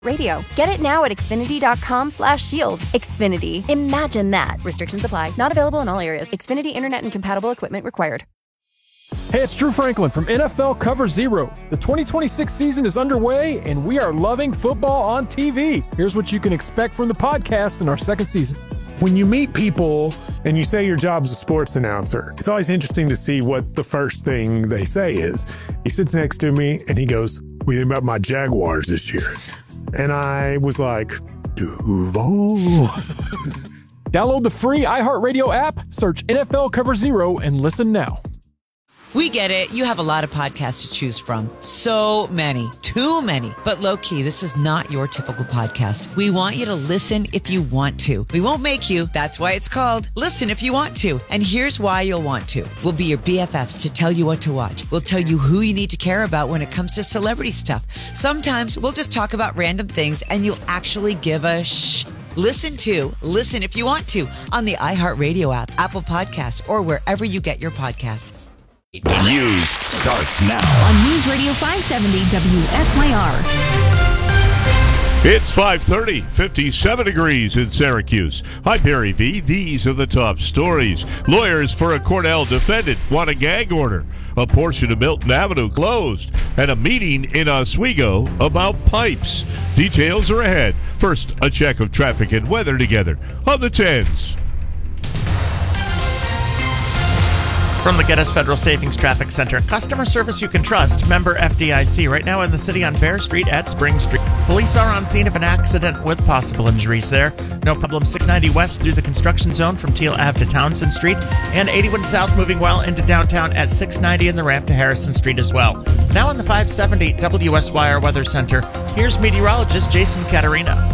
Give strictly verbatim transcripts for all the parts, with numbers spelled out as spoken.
Radio. Get it now at Xfinity.com slash shield. Xfinity. Imagine that. Restrictions apply. Not available in all areas. Xfinity Internet and compatible equipment required. Hey, it's Drew Franklin from N F L Cover Zero. The twenty twenty-six season is underway, and we are loving football on T V. Here's what you can expect from the podcast in our second season. When you meet people and you say your job's a sports announcer, it's always interesting to see what the first thing they say is. He sits next to me, and he goes, "What do you think about my Jaguars this year?" And I was like, Duval. Download the free iHeartRadio app, search N F L Cover Zero, and listen now. We get it. You have a lot of podcasts to choose from. So many. Too many. But low-key, this is not your typical podcast. We want you to listen if you want to. We won't make you. That's why it's called Listen If You Want To. And here's why you'll want to. We'll be your B F Fs to tell you what to watch. We'll tell you who you need to care about when it comes to celebrity stuff. Sometimes we'll just talk about random things and you'll actually give a shh. Listen to Listen If You Want To on the iHeartRadio app, Apple Podcasts, or wherever you get your podcasts. News starts now on News Radio five seventy W S Y R. It's five thirty, fifty-seven degrees in Syracuse. Hi, Barry V. These are the top stories. Lawyers for a Cornell defendant want a gag order. A portion of Milton Avenue closed. And a meeting in Oswego about pipes. Details are ahead. First, a check of traffic and weather together on the tens. From the Geddes Federal Savings Traffic Center, customer service you can trust, member F D I C, right now in the city on Bear Street at Spring Street. Police are on scene of an accident with possible injuries there. No problem, six ninety west through the construction zone from Teal Ave to Townsend Street, and eighty-one south moving well into downtown at six ninety in the ramp to Harrison Street as well. Now in the five seventy W S Y R Weather Center, here's meteorologist Jason Caterina.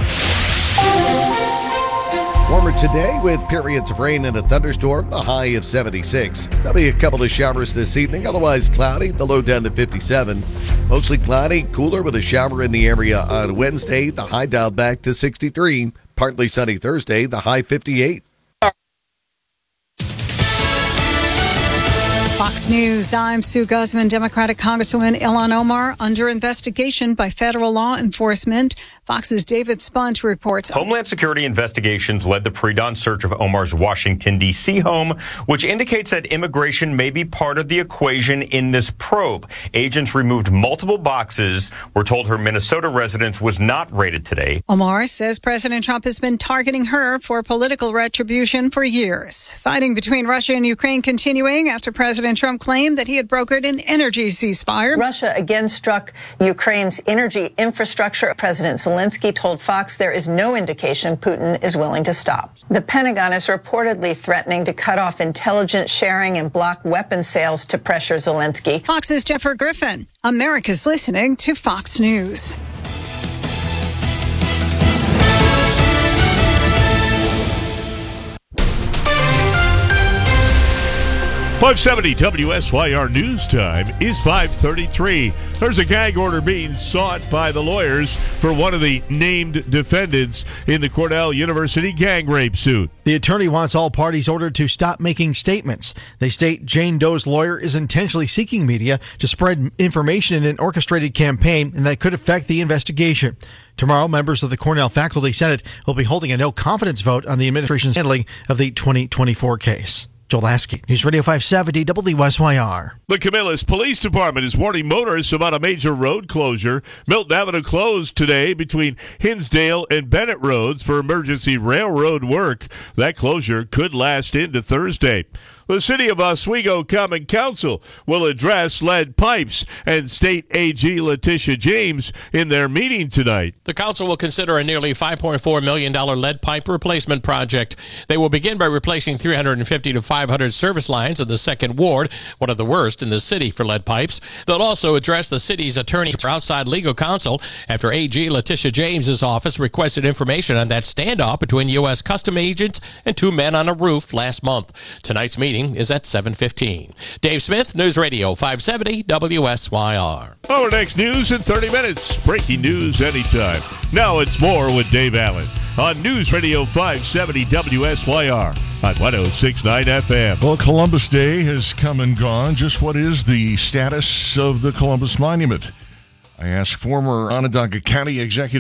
Warmer today with periods of rain and a thunderstorm, a high of seventy-six. There'll be a couple of showers this evening, otherwise cloudy, the low down to fifty-seven. Mostly cloudy, cooler with a shower in the area on Wednesday, the high dialed back to sixty-three. Partly sunny Thursday, the high fifty-eight. Fox News, I'm Sue Guzman. Democratic Congresswoman Ilhan Omar under investigation by federal law enforcement. Fox's David Spunt reports. Homeland Security investigations led the pre-dawn search of Omar's Washington, D C home, which indicates that immigration may be part of the equation in this probe. Agents removed multiple boxes. We're told her Minnesota residence was not raided today. Omar says President Trump has been targeting her for political retribution for years. Fighting between Russia and Ukraine continuing after President Trump claimed that he had brokered an energy ceasefire. Russia again struck Ukraine's energy infrastructure. President Zelensky told Fox there is no indication Putin is willing to stop. The Pentagon is reportedly threatening to cut off intelligence sharing and block weapons sales to pressure Zelensky. Fox's Jennifer Griffin. America's listening to Fox News. five seventy W S Y R News Time is five thirty-three. There's a gag order being sought by the lawyers for one of the named defendants in the Cornell University gang rape suit. The attorney wants all parties ordered to stop making statements. They state Jane Doe's lawyer is intentionally seeking media to spread information in an orchestrated campaign and that could affect the investigation. Tomorrow, members of the Cornell Faculty Senate will be holding a no-confidence vote on the administration's handling of the twenty twenty-four case. Joel Lasky, News Radio five seventy W S Y R. The Camillus Police Department is warning motorists about a major road closure. Milton Avenue closed today between Hinsdale and Bennett Roads for emergency railroad work. That closure could last into Thursday. The City of Oswego Common Council will address lead pipes and State A G Letitia James in their meeting tonight. The council will consider a nearly five point four million dollars lead pipe replacement project. They will begin by replacing three hundred fifty to five hundred service lines in the second ward, one of the worst in the city for lead pipes. They'll also address the city's attorney for outside legal counsel after A G Letitia James's office requested information on that standoff between U S Custom agents and two men on a roof last month. Tonight's meeting is at seven fifteen. Dave Smith, News Radio five seventy W S Y R. Our next news in thirty minutes. Breaking news anytime. Now it's more with Dave Allen on News Radio five seventy W S Y R on one oh six point nine F M. Well, Columbus Day has come and gone. Just what is the status of the Columbus Monument? I asked former Onondaga County Executive